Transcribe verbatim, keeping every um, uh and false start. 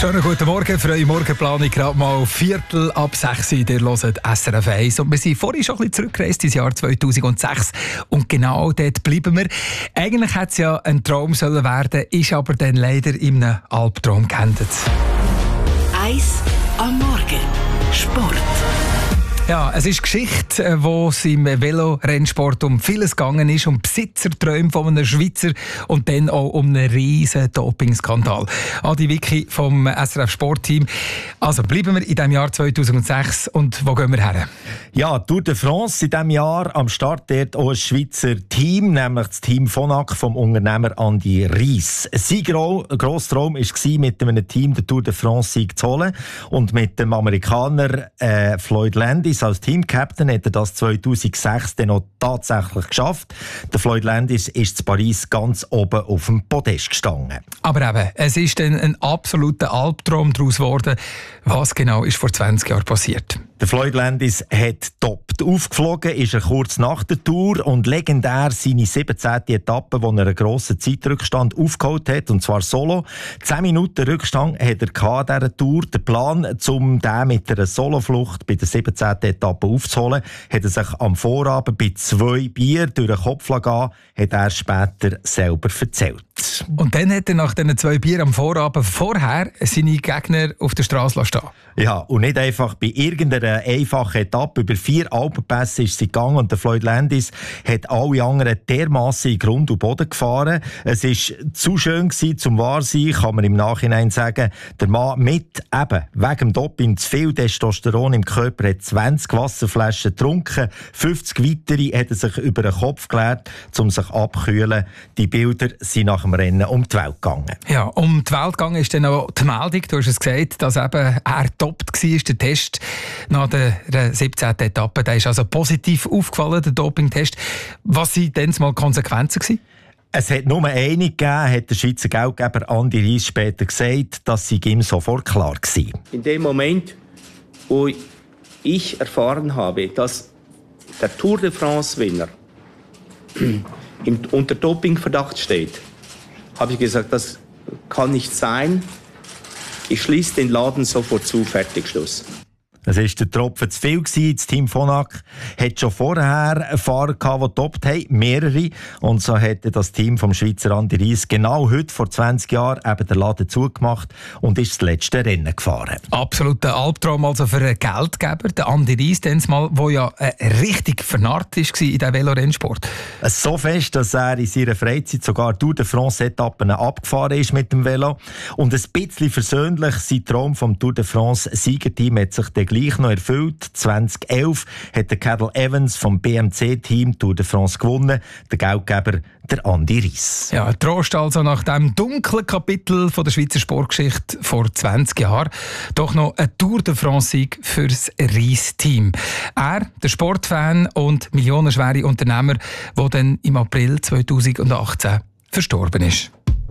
Schönen guten Morgen, freie Morgenplanung, gerade mal Viertel ab sechs Uhr, ihr hört S R F eins. Und wir sind vorhin schon ein bisschen zurückgereist ins Jahr zweitausendsechs und genau dort bleiben wir. Eigentlich hätte es ja ein Traum sollen werden, ist aber dann leider in einem Albtraum geendet. Eins am Morgen. Sport. Ja, es ist Geschichte, wo es im Velorennsport um vieles gegangen ist, um Besitzerträume von einem Schweizer und dann auch um einen riesen Dopingskandal. Adi Wicki vom S R F Sportteam. Also bleiben wir in diesem Jahr zweitausendsechs und wo gehen wir her? Ja, Tour de France in diesem Jahr am Start dort auch ein Schweizer Team, nämlich das Team Phonak vom Unternehmer Andi Riess. Sein grosser Traum war, mit einem Team den Tour de France-Sieg zu holen und mit dem Amerikaner äh, Floyd Landis als Teamcaptain hat er das zweitausendsechs dann auch tatsächlich geschafft. Der Floyd Landis ist in Paris ganz oben auf dem Podest gestanden. Aber eben, es ist dann ein absoluter Albtraum daraus geworden. Was genau ist vor zwanzig Jahren passiert? Der Floyd Landis hat toppt. Aufgeflogen ist er kurz nach der Tour und legendär seine siebzehnte Etappe, wo er einen grossen Zeitrückstand aufgeholt hat, und zwar solo. Zehn Minuten Rückstand hat er an dieser Tour. Der Plan, um den mit einer Soloflucht bei der siebzehnten Etappe aufzuholen, hat er sich am Vorabend bei zwei Bier durch den Kopf gehen, hat er später selber erzählt. Und dann hat er nach diesen zwei Bier am Vorabend vorher seine Gegner auf der Straße stehen. Ja, und nicht einfach bei irgendeiner einfachen Etappe. Über vier Alpenpässe ist sie gegangen und der Floyd Landis hat alle anderen dermassen in Grund und Boden gefahren. Es war zu schön gewesen, zum wahr sein, kann man im Nachhinein sagen. Der Mann mit eben wegen dem Doping zu viel Testosteron im Körper hat zwanzig Wasserflaschen getrunken, fünfzig weitere hat er sich über den Kopf geleert, um sich abzukühlen. Die Bilder sind nach dem Rennen um die Welt gegangen. Ja, um die Welt gegangen ist dann auch die Meldung, du hast es gesagt, dass eben er toppt war, der Test nach der siebzehnten Etappe. Der ist also positiv aufgefallen, der Dopingtest. Was waren denn mal Konsequenzen gewesen? Es hat nur eine gegeben, hat der Schweizer Geldgeber Andi Riess später gesagt, dass sie ihm sofort klar war. In dem Moment, wo ich erfahren habe, dass der Tour de France-Winner unter Dopingverdacht steht, habe ich gesagt, das kann nicht sein. Ich schließe den Laden sofort zu, fertig, Schluss. Es war der Tropfen zu viel gewesen. Das Team Phonak hat schon vorher Fahrer gehabt, die getoppt haben, mehrere. Und so hätte das Team vom Schweizer Andi Riess genau heute vor zwanzig Jahren eben den Laden zugemacht und ist das letzte Rennen gefahren. Absoluter Albtraum also für einen Geldgeber, der Andi Riess, der ja äh, richtig vernarrt war in diesem Velorennsport. So fest, dass er in seiner Freizeit sogar Tour de France-Etappen abgefahren ist mit dem Velo. Und ein bisschen versöhnlich, sein Traum vom Tour de France-Siegerteam hat sich dann gleich noch erfüllt. zweitausendelf hat der Cadel Evans vom B M C-Team Tour de France gewonnen, der Geldgeber der Andi Riess. Ja, Trost also nach dem dunklen Kapitel von der Schweizer Sportgeschichte vor zwanzig Jahren. Doch noch ein Tour de France-Sieg für das Riess-Team. Er, der Sportfan und millionenschwere Unternehmer, der dann im April zweitausendachtzehn verstorben ist.